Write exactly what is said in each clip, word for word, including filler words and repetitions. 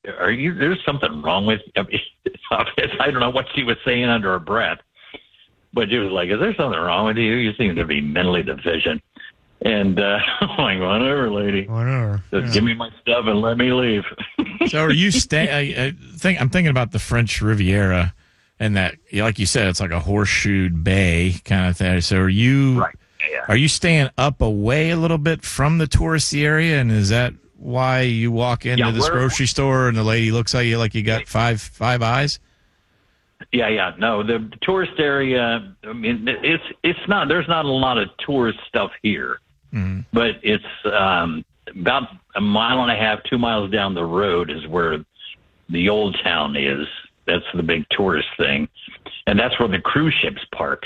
are you, there's something wrong with you. I mean, I don't know what she was saying under her breath, but she was like, is there something wrong with you? You seem to be mentally deficient. And uh, I'm like, whatever, lady. Whatever. Just yeah. give me my stuff and let me leave. So are you staying? I, I think I'm thinking about the French Riviera, and that, like you said, it's like a horseshoed bay kind of thing. So are you? Right. Yeah. Are you staying up away a little bit from the touristy area, and is that why you walk into Yeah, this grocery store and the lady looks at you like you got five five eyes? Yeah, yeah. No, the tourist area, I mean, it's it's not, there's not a lot of tourist stuff here, mm-hmm. but it's um, about a mile and a half, two miles down the road is where the old town is. That's the big tourist thing. And that's where the cruise ships park.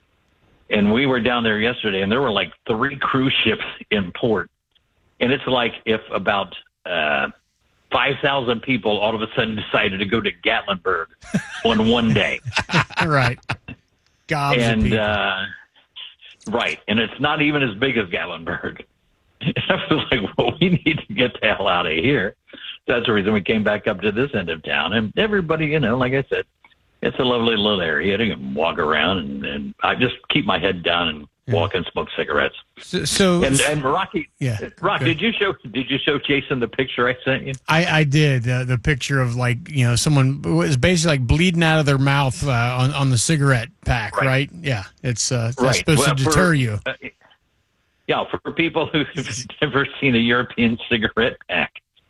And we were down there yesterday, and there were like three cruise ships in port. And it's like if about uh, five thousand people all of a sudden decided to go to Gatlinburg on one day. Right. Gobs and, of people. Uh, right. And it's not even as big as Gatlinburg. And I was like, well, we need to get the hell out of here. That's the reason we came back up to this end of town. And everybody, you know, like I said, it's a lovely little area. You can walk around, and, and I just keep my head down and walk and smoke cigarettes. So, so and, and Rocky, yeah, Rock, good. did you show did you show Jason the picture I sent you? I, I did uh, the picture of, like, you know, someone was basically like bleeding out of their mouth uh, on on the cigarette pack, right? right? Yeah, it's uh, that's right. supposed well, to deter for, you. Uh, yeah, for people who've never seen a European cigarette pack,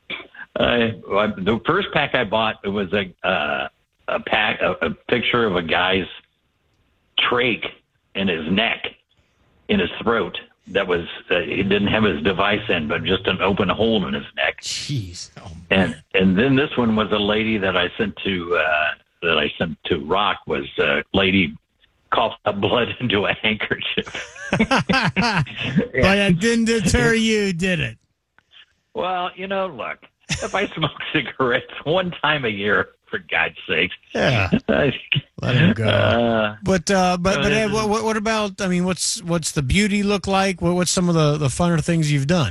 uh, the first pack I bought, it was a uh, a pack a, a picture of a guy's trach in his neck, in his throat. That was uh, he didn't have his device in, but just an open hole in his neck. Jeez. Oh, and and then this one was a lady that I sent to uh, that I sent to Rock was a lady coughed up blood into a handkerchief. But it didn't deter you, did it? Well, you know, look, if I smoke cigarettes one time a year, for God's sakes, yeah, let him go. Uh, but uh, but but Ed, what what about? I mean, what's what's the beauty look like? What, what's some of the the funner things you've done?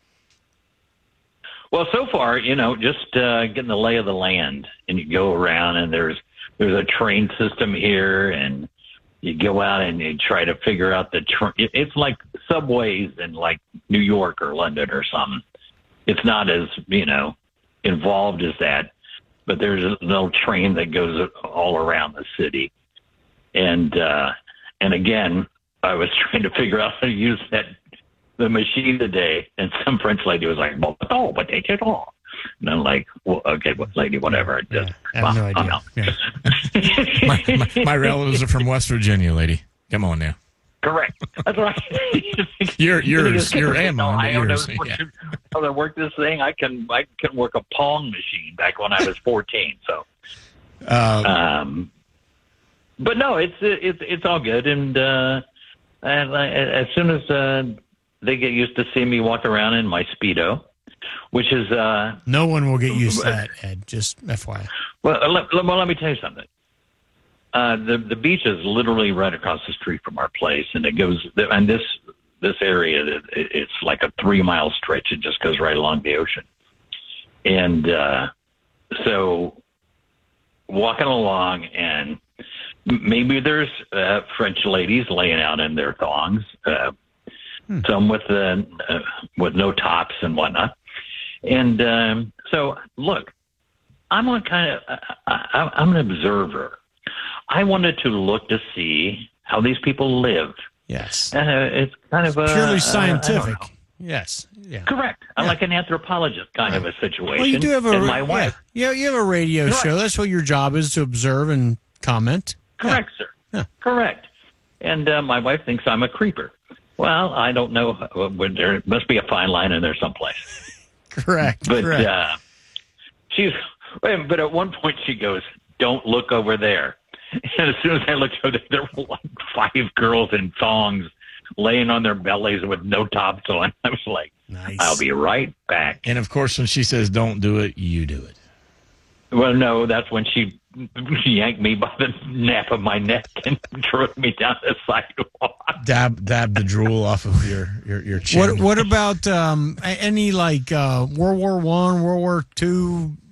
Well, so far, you know, just uh, getting the lay of the land, and you go around, and there's there's a train system here, and you go out and you try to figure out the train. It's like subways in like New York or London or something. It's not as, you know, involved as that, but there's a little train that goes all around the city. And, uh, and again, I was trying to figure out how to use that, the machine today. And some French lady was like, well, oh, but they did all. And I'm like, well, okay, well, lady, whatever. Just, yeah, I have no idea. Yeah. my, my, my relatives are from West Virginia, lady. Come on now. Correct. That's right. You're yours. You're ammo. I don't know. Yeah. How to work this thing? I can. I can work a Pong machine back when I was fourteen. So, uh, um, but no, it's it's it's all good. And uh, and I, as soon as uh, they get used to seeing me walk around in my Speedo, which is uh, no one will get used to that, Ed. Just F Y I. Well, let, well, let me tell you something. Uh, the the beach is literally right across the street from our place, and it goes. And this this area, it, it's like a three mile stretch. It just goes right along the ocean, and uh, so walking along, and maybe there's uh, French ladies laying out in their thongs, uh, hmm. some with uh, uh, with no tops and whatnot, and um, so look, I'm a kind of I, I'm an observer. I wanted to look to see how these people live. Yes. Uh, it's kind of a... Purely uh, scientific. Yes. Yeah. Correct. Yeah. I'm like an anthropologist kind right. of a situation. Well, you do have a... and my wife. Yeah, you have a radio Correct. show. That's what your job is, to observe and comment. Correct, yeah. sir. Yeah. Correct. And uh, my wife thinks I'm a creeper. Well, I don't know. Uh, there must be a fine line in there someplace. Correct. But Correct. Uh, she's... But at one point she goes, don't look over there. And as soon as I looked over there, there were like five girls in thongs laying on their bellies with no tops on. I was like, nice. I'll be right back. And, of course, when she says don't do it, you do it. Well, no, that's when she yanked me by the nape of my neck and drove me down the sidewalk. Dab dab the drool off of your, your, your chin. What What about um, any, like, uh, World War One, World War Two